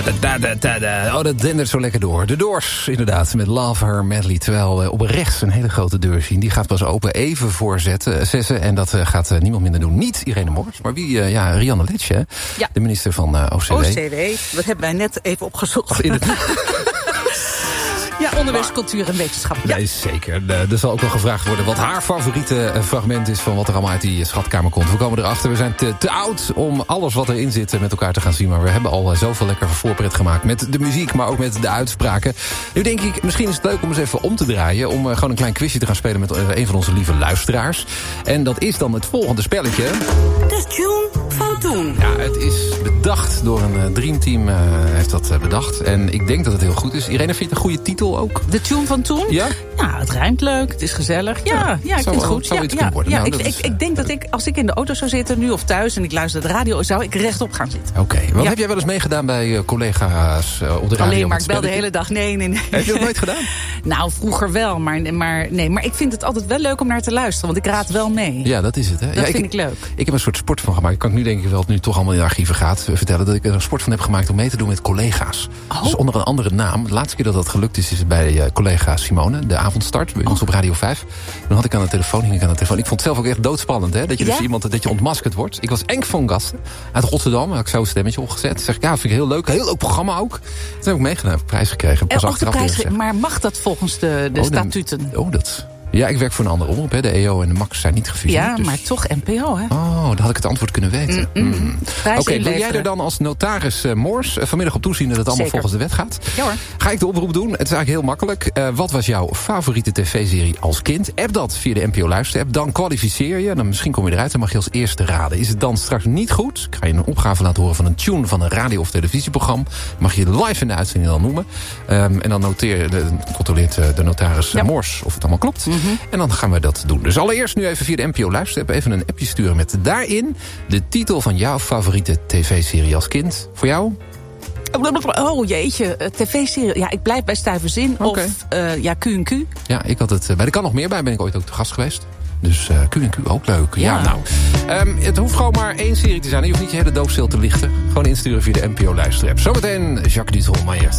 Oh, dat dendert zo lekker door. De Doors, inderdaad, met Love Her Madly. Terwijl op rechts een hele grote deur zien. Die gaat pas open even voor zessen. En dat gaat niemand minder doen. Niet Irene Moors, maar wie? Rianne Litsch, hè? Ja. De minister van OCW. Dat hebben wij net even opgezocht. Ja, onderwijs, cultuur en wetenschap. Ja. Nee, zeker. Er zal ook wel gevraagd worden wat haar favoriete fragment is van wat er allemaal uit die schatkamer komt. We komen erachter. We zijn te oud om alles wat erin zit met elkaar te gaan zien. Maar we hebben al zoveel lekker voorpret gemaakt met de muziek, maar ook met de uitspraken. Nu denk ik, misschien is het leuk om eens even om te draaien. Om gewoon een klein quizje te gaan spelen met een van onze lieve luisteraars. En dat is dan het volgende spelletje. De tune van toen. Ja, het is bedacht door een dreamteam. Heeft dat bedacht. En ik denk dat het heel goed is. Irene, vind je het een goede titel ook? De tune van toen? Ja? Ja, het rijmt leuk, het is gezellig. Ja, ik vind het goed. Zou iets kunnen worden. Ja, nou, ik denk dat als ik in de auto zou zitten, nu of thuis, en ik luister de radio, zou ik rechtop gaan zitten. Oké. Heb jij wel eens meegedaan bij collega's op de radio? Alleen maar, ik bel de hele dag. Nee. Heb je dat nooit gedaan? Nou, vroeger wel, maar ik vind het altijd wel leuk om naar te luisteren, want ik raad wel mee. Ja, dat is het. Hè? Dat vind ik leuk. Ik heb een soort sport van gemaakt. Ik kan nu denk ik wel, het nu toch allemaal in de archieven gaat, vertellen dat ik er een sport van heb gemaakt om mee te doen met collega's. Oh. Dus onder een andere naam. De laatste keer dat dat gelukt is bij collega Simone, de avondstart, bij ons op Radio 5. Dan hing ik aan de telefoon. Ik vond het zelf ook echt doodspannend, hè? Dat je dus dat je ontmaskerd wordt. Ik was Enk van Gasten uit Rotterdam. Had ik zo een stemmetje opgezet. Zeg ik, vind ik heel leuk. Heel leuk programma ook. Toen heb ik meegedaan, heb ik prijs gekregen. Maar mag dat volgens de statuten? Ja, ik werk voor een andere omroep. Hè. De EO en de Max zijn niet gefuseerd. Ja, maar toch NPO, hè? Oh, dan had ik het antwoord kunnen weten. Oké, wil jij er dan als notaris Moors vanmiddag op toezien dat het allemaal volgens de wet gaat? Ja hoor. Ga ik de oproep doen? Het is eigenlijk heel makkelijk. Wat was jouw favoriete tv-serie als kind? App dat via de NPO Luister-app. Dan kwalificeer je. Dan misschien kom je eruit en mag je als eerste raden. Is het dan straks niet goed? Ik ga je een opgave laten horen van een tune van een radio- of televisieprogramma. Mag je live in de uitzending dan noemen. En dan controleert de notaris Moors of het allemaal klopt. En dan gaan we dat doen. Dus allereerst nu even via de NPO Luister-app even een appje sturen met daarin de titel van jouw favoriete tv-serie als kind. Voor jou? Oh jeetje, tv-serie. Ja, ik blijf bij Stuyverzin of Q&Q. Ja, ik had het bij de Kan Nog Meer bij, ben ik ooit ook te gast geweest. Dus Q&Q ook leuk. Ja, nou. Het hoeft gewoon maar één serie te zijn. Je hoeft niet je hele doofstil te lichten. Gewoon insturen via de NPO Luister-app. Zometeen Jacques Dutronc, maar eerst